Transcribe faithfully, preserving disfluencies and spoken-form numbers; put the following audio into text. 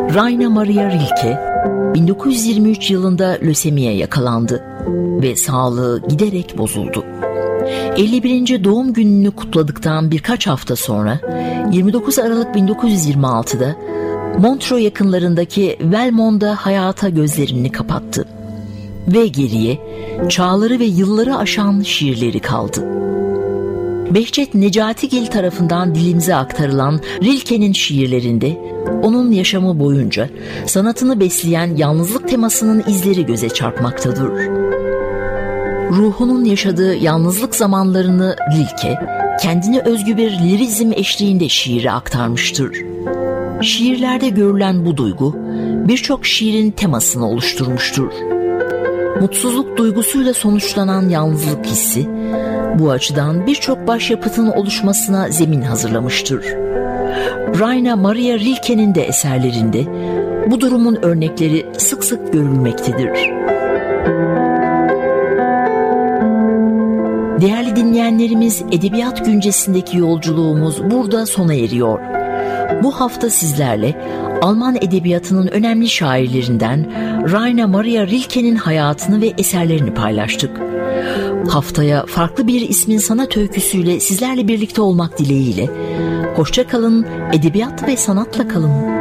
Rainer Maria Rilke bin dokuz yüz yirmi üç yılında lösemiye yakalandı ve sağlığı giderek bozuldu. elli birinci doğum gününü kutladıktan birkaç hafta sonra yirmi dokuz Aralık bin dokuz yüz yirmi altıda Montreux yakınlarındaki Velmont'da hayata gözlerini kapattı ve geriye çağları ve yılları aşan şiirleri kaldı. Behçet Necatigil tarafından dilimize aktarılan Rilke'nin şiirlerinde onun yaşamı boyunca sanatını besleyen yalnızlık temasının izleri göze çarpmaktadır. Ruhunun yaşadığı yalnızlık zamanlarını Rilke, kendine özgü bir lirizm eşliğinde şiire aktarmıştır. Şiirlerde görülen bu duygu, birçok şiirin temasını oluşturmuştur. Mutsuzluk duygusuyla sonuçlanan yalnızlık hissi, bu açıdan birçok başyapıtın oluşmasına zemin hazırlamıştır. Rainer Maria Rilke'nin de eserlerinde bu durumun örnekleri sık sık görülmektedir. Değerli dinleyenlerimiz, Edebiyat Güncesi'ndeki yolculuğumuz burada sona eriyor. Bu hafta sizlerle Alman edebiyatının önemli şairlerinden Rainer Maria Rilke'nin hayatını ve eserlerini paylaştık. Haftaya farklı bir ismin sanat öyküsüyle sizlerle birlikte olmak dileğiyle. Hoşça kalın, edebiyat ve sanatla kalın.